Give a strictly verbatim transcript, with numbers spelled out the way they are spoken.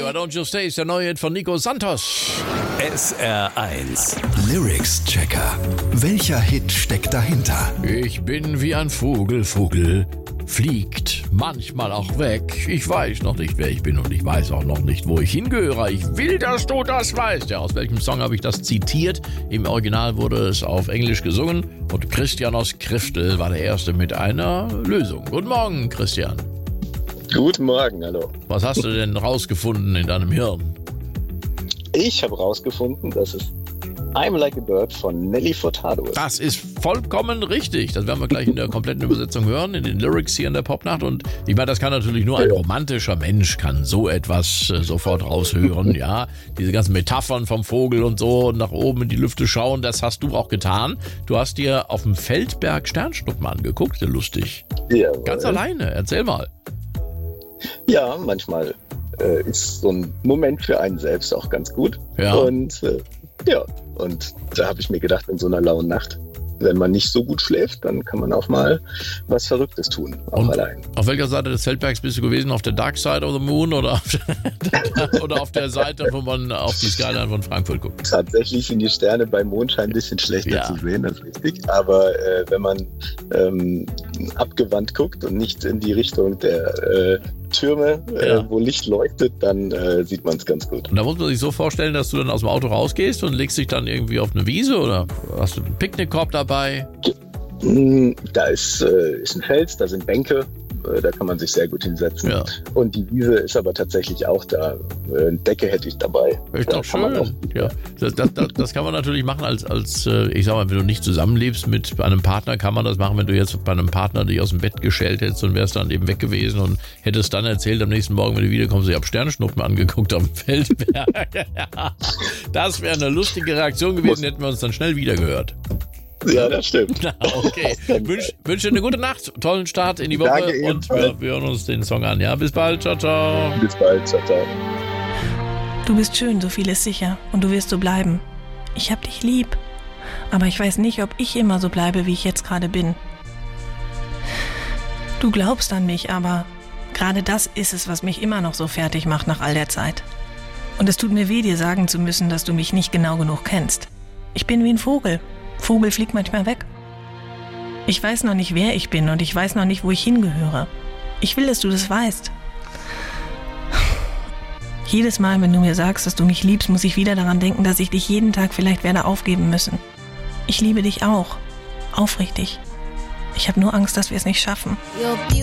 Why Don't You Stay ist der neue Hit von Nico Santos. S R eins. Lyrics-Checker. Welcher Hit steckt dahinter? Ich bin wie ein Vogel, Vogel fliegt manchmal auch weg. Ich weiß noch nicht, wer ich bin und ich weiß auch noch nicht, wo ich hingehöre. Ich will, dass du das weißt. Ja, aus welchem Song habe ich das zitiert? Im Original wurde es auf Englisch gesungen und Christian aus Kriftel war der Erste mit einer Lösung. Guten Morgen, Christian. Guten Morgen, hallo. Was hast du denn rausgefunden in deinem Hirn? Ich habe rausgefunden, dass es I'm Like a Bird von Nelly Furtado ist. Das ist vollkommen richtig. Das werden wir gleich in der kompletten Übersetzung hören, in den Lyrics hier in der Popnacht. Und ich meine, das kann natürlich nur ein romantischer Mensch, kann so etwas äh, sofort raushören. Ja, diese ganzen Metaphern vom Vogel und so und nach oben in die Lüfte schauen, das hast du auch getan. Du hast dir auf dem Feldberg Sternschnuppen angeguckt, lustig. Jawohl. Ganz alleine, erzähl mal. Ja, manchmal äh, ist so ein Moment für einen selbst auch ganz gut. Ja. Und äh, ja, und da habe ich mir gedacht, in so einer lauen Nacht, wenn man nicht so gut schläft, dann kann man auch mal was Verrücktes tun, auch und allein. Auf welcher Seite des Feldbergs bist du gewesen? Auf der Dark Side of the Moon oder auf der, oder auf der Seite, wo man auf die Skyline von Frankfurt guckt? Tatsächlich in die Sterne bei Mondschein ein bisschen schlechter Ja. zu sehen, das ist richtig. Aber äh, wenn man ähm, abgewandt guckt und nicht in die Richtung der äh, Türme, äh, Ja. wo Licht leuchtet, dann äh, sieht man es ganz gut. Und da muss man sich so vorstellen, dass du dann aus dem Auto rausgehst und legst dich dann irgendwie auf eine Wiese oder hast du einen Picknickkorb dabei? Mm, Da ist, äh, ist ein Fels, da sind Bänke, äh, da kann man sich sehr gut hinsetzen. Ja. Und die Wiese ist aber tatsächlich auch da. Äh, eine Decke hätte ich dabei. Ist Da doch kann man auch- schön. Ja. Das, das, das, das kann man natürlich machen als, als, äh, ich sag mal, wenn du nicht zusammenlebst mit einem Partner, kann man das machen, wenn du jetzt bei einem Partner dich aus dem Bett geschält hättest und wärst dann eben weg gewesen und hättest dann erzählt am nächsten Morgen, wenn du wiederkommst, ich habe Sternschnuppen angeguckt auf dem Feldberg. Ja, das wäre eine lustige Reaktion gewesen, hätten wir uns dann schnell wiedergehört. Ja, das stimmt. Na, okay. Wünsch, wünsche eine gute Nacht, tollen Start in die Woche Danke und wir, ebenfalls. wir hören uns den Song an. Ja, bis bald. Ciao, ciao. Bis bald. Ciao, ciao. Du bist schön, so viel ist sicher und du wirst so bleiben. Ich hab dich lieb, aber ich weiß nicht, ob ich immer so bleibe, wie ich jetzt gerade bin. Du glaubst an mich, aber gerade das ist es, was mich immer noch so fertig macht nach all der Zeit. Und es tut mir weh, dir sagen zu müssen, dass du mich nicht genau genug kennst. Ich bin wie ein Vogel. Vogel fliegt manchmal weg. Ich weiß noch nicht, wer ich bin und ich weiß noch nicht, wo ich hingehöre. Ich will, dass du das weißt. Jedes Mal, wenn du mir sagst, dass du mich liebst, muss ich wieder daran denken, dass ich dich jeden Tag vielleicht werde aufgeben müssen. Ich liebe dich auch. Aufrichtig. Ich habe nur Angst, dass wir es nicht schaffen.